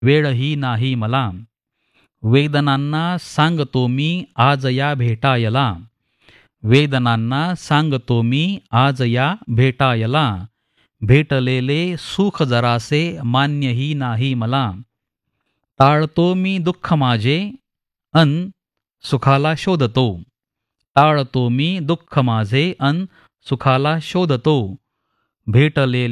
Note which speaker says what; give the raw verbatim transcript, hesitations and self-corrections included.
Speaker 1: वेळही नाही मला. वेदनांना सांगतो मी आज या भेटायला. वेदनांना सांगतो मी आज या भेटायला. भेटलेले सुख जरासे मान्यही नाही मला. टाळतो मी दुःख माझे अन सुखाला शोधतो. टाळतो मी दुःख माझे अन सुखाला शोधतो. भेटलेले